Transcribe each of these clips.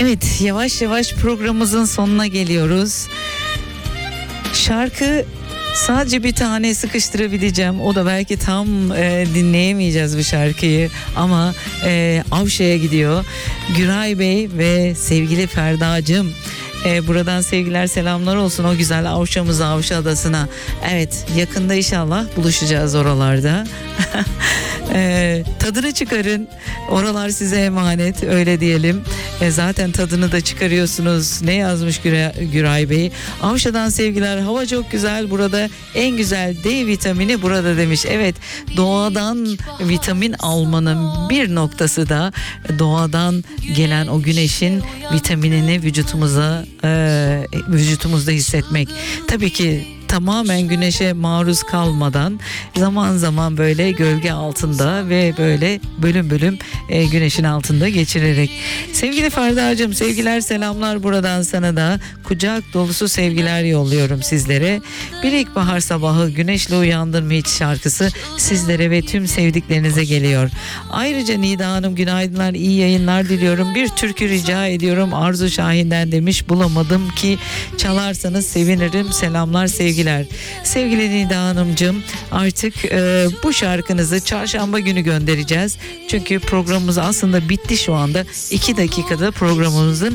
Evet, yavaş yavaş programımızın sonuna geliyoruz. Şarkı sadece bir tane sıkıştırabileceğim. O da belki tam dinleyemeyeceğiz bu şarkıyı. Ama Avşa'ya gidiyor. Güray Bey ve sevgili Ferdacığım. Buradan sevgiler, selamlar olsun o güzel Avşa'mıza, Avşa Adası'na. Evet, yakında inşallah buluşacağız oralarda. Tadını çıkarın. Oralar size emanet, öyle diyelim. Zaten tadını da çıkarıyorsunuz. Ne yazmış Güray Bey? Avşa'dan sevgiler. Hava çok güzel. Burada en güzel D vitamini burada demiş. Evet, doğadan vitamin almanın bir noktası da doğadan gelen o güneşin vitaminini vücutumuzda hissetmek. Tabii ki tamamen güneşe maruz kalmadan zaman zaman böyle gölge altında ve böyle bölüm bölüm güneşin altında geçirerek. Sevgili Ferdacığım, sevgiler, selamlar buradan sana da kucak dolusu sevgiler yolluyorum sizlere. Bir ilkbahar sabahı güneşle uyandın mı hiç şarkısı sizlere ve tüm sevdiklerinize geliyor. Ayrıca Nida Hanım günaydınlar, iyi yayınlar diliyorum. Bir türkü rica ediyorum Arzu Şahin'den demiş, bulamadım ki çalarsanız sevinirim, selamlar sevgiler. Sevgili Nida Hanımcığım, artık bu şarkınızı çarşamba günü göndereceğiz. Çünkü programımız aslında bitti şu anda. 2 dakikada programımızın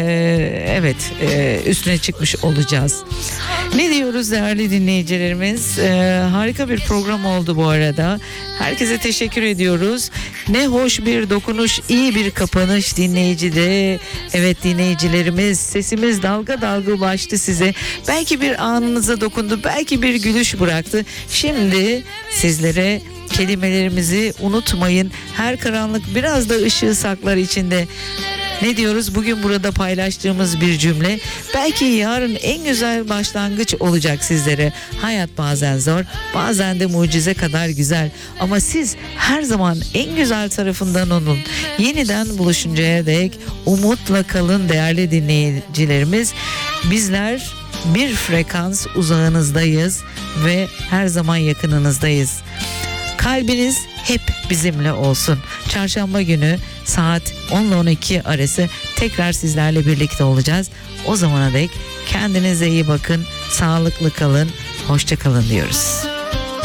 üstüne çıkmış olacağız. Ne diyoruz değerli dinleyicilerimiz? Harika bir program oldu bu arada. Herkese teşekkür ediyoruz. Ne hoş bir dokunuş, iyi bir kapanış dinleyicide. Evet dinleyicilerimiz, sesimiz dalga dalga ulaştı size. Belki bir anınıza dokundu, belki bir gülüş bıraktı. Şimdi sizlere kelimelerimizi unutmayın. Her karanlık biraz da ışığı saklar içinde. Ne diyoruz? Bugün burada paylaştığımız bir cümle belki yarın en güzel başlangıç olacak sizlere. Hayat bazen zor, bazen de mucize kadar güzel. Ama siz her zaman en güzel tarafından olun. Yeniden buluşuncaya dek umutla kalın değerli dinleyicilerimiz. Bizler bir frekans uzağınızdayız ve her zaman yakınınızdayız. Kalbiniz hep bizimle olsun. Çarşamba günü saat 10 ile 12 arası tekrar sizlerle birlikte olacağız. O zamana dek kendinize iyi bakın, sağlıklı kalın, hoşça kalın diyoruz.